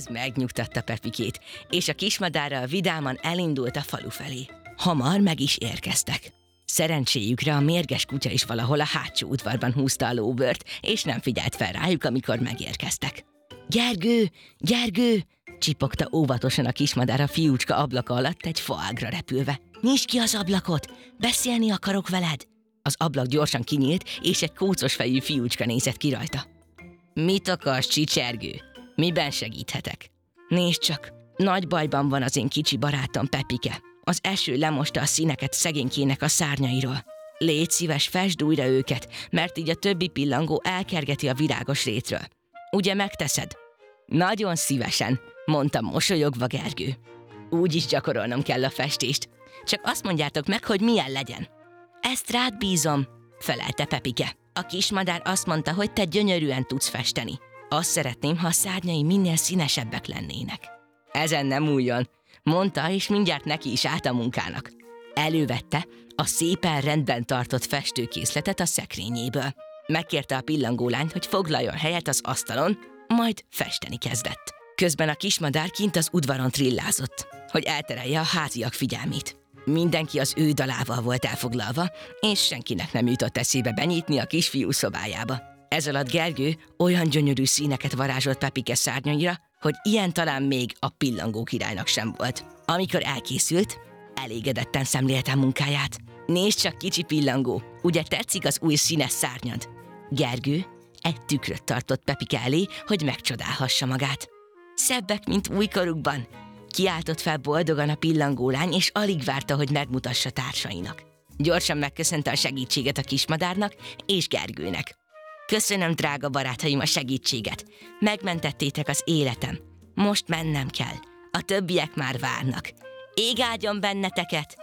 Ez megnyugtatta Pepikét, és a kismadárral vidáman elindult a falu felé. Hamar meg is érkeztek. Szerencséjükre a mérges kutya is valahol a hátsó udvarban húzta a lóbört, és nem figyelt fel rájuk, amikor megérkeztek. Gergő! Gergő! Csipogta óvatosan a kismadár a fiúcska ablaka alatt egy faágra repülve. Nyisd ki az ablakot! Beszélni akarok veled! Az ablak gyorsan kinyílt, és egy kócos fejű fiúcska nézett ki rajta. Mit akarsz, csicsergő? Miben segíthetek? Nézd csak, nagy bajban van az én kicsi barátom Pepike. Az eső lemosta a színeket szegénykének a szárnyairól. Légy szíves, fesd újra őket, mert így a többi pillangó elkergeti a virágos rétről. Ugye megteszed? Nagyon szívesen, mondta mosolyogva Gergő. Úgy is gyakorolnom kell a festést. Csak azt mondjátok meg, hogy milyen legyen. Ezt rád bízom, felelte Pepike. A kismadár azt mondta, hogy te gyönyörűen tudsz festeni. Azt szeretném, ha a szárnyai minél színesebbek lennének. Ezen nem újjon, mondta, és mindjárt neki is állt a munkának. Elővette a szépen rendben tartott festőkészletet a szekrényéből. Megkérte a pillangólányt, hogy foglaljon helyet az asztalon, majd festeni kezdett. Közben a kismadár kint az udvaron trillázott, hogy elterelje a háziak figyelmét. Mindenki az ő dalával volt elfoglalva, és senkinek nem jutott eszébe benyitni a kisfiú szobájába. Ez alatt Gergő olyan gyönyörű színeket varázsolt Pepike szárnyaira, hogy ilyen talán még a pillangó királynak sem volt. Amikor elkészült, elégedetten szemlélte munkáját. Nézd csak, kicsi pillangó, ugye tetszik az új színes szárnyad? Gergő egy tükröt tartott Pepike elé, hogy megcsodálhassa magát. Szebbek, mint újkorukban, kiáltott fel boldogan a pillangólány, és alig várta, hogy megmutassa társainak. Gyorsan megköszönte a segítséget a kismadárnak és Gergőnek. Köszönöm, drága barátaim, a segítséget. Megmentettétek az életem. Most mennem kell. A többiek már várnak. Ég áldjon benneteket!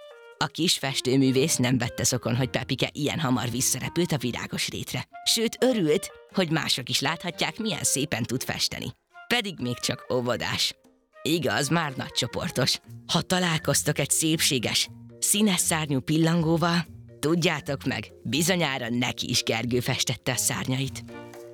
A kis festőművész nem vette szokon, hogy Pepike ilyen hamar visszarepült a virágos rétre. Sőt, örült, hogy mások is láthatják, milyen szépen tud festeni. Pedig még csak óvodás. Igaz, már nagycsoportos. Ha találkoztok egy szépséges, színes szárnyú pillangóval, tudjátok meg, bizonyára neki is Gergő festette a szárnyait.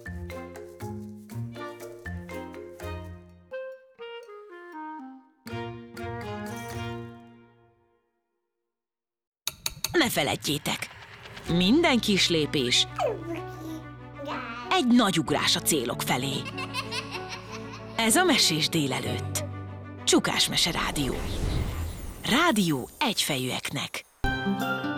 Ne feledjétek, minden kis lépés egy nagy ugrás a célok felé. Ez a Mesés délelőtt. Csukás Mese Rádió. Rádió egyfejűeknek.